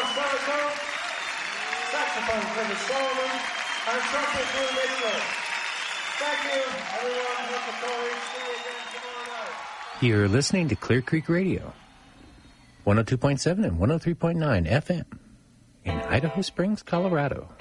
Selico, saxophone Curtis Solomon, and trumpet Drew Mitchell. Thank you, everyone. Hope to see you again tomorrow night. You're listening to Clear Creek Radio, 102.7 and 103.9 FM in Idaho Springs, Colorado.